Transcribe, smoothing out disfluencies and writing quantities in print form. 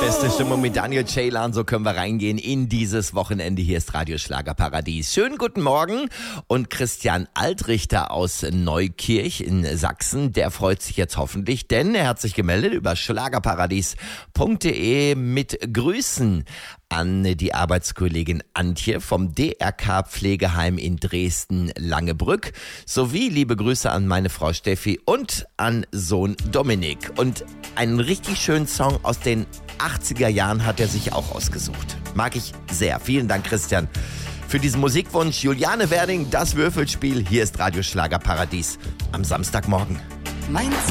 Beste Stimmung mit Daniel Ceylan, so können wir reingehen in dieses Wochenende. Hier ist Radio Schlagerparadies. Schönen guten Morgen. Und Christian Altrichter aus Neukirch in Sachsen, der freut sich jetzt hoffentlich, denn er hat sich gemeldet über schlagerparadies.de mit Grüßen an die Arbeitskollegin Antje vom DRK Pflegeheim in Dresden-Langebrück sowie liebe Grüße an meine Frau Steffi und an Sohn Dominik. Und einen richtig schönen Song aus den 80er Jahren hat er sich auch ausgesucht. Mag ich sehr. Vielen Dank, Christian, für diesen Musikwunsch. Juliane Werding, das Würfelspiel. Hier ist Radio Schlagerparadies am Samstagmorgen.